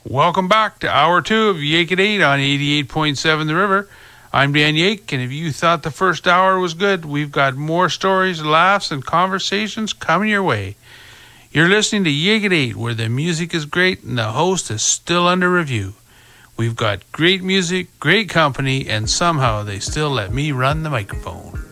Welcome back to Hour 2 of Yake at 8 on 88.7 The River. I'm Dan Yake, and if you thought the first hour was good, we've got more stories, laughs, and conversations coming your way. You're listening to Yake at 8, where the music is great and the host is still under review. We've got great music, great company, and somehow they still let me run the microphone.